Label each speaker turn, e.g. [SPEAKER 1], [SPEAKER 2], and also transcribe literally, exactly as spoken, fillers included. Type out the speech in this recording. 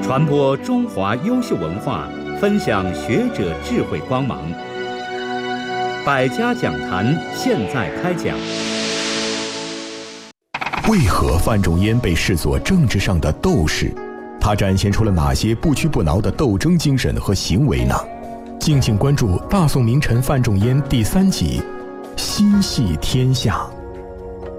[SPEAKER 1] 传播中华优秀文化，分享学者智慧光芒。百家讲坛现在开讲。
[SPEAKER 2] 为何范仲淹被视作政治上的斗士？他展现出了哪些不屈不挠的斗争精神和行为呢？敬请关注大宋名臣范仲淹第三集《心系天下》。